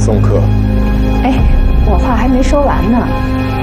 送客。 哎，我话还没说完呢。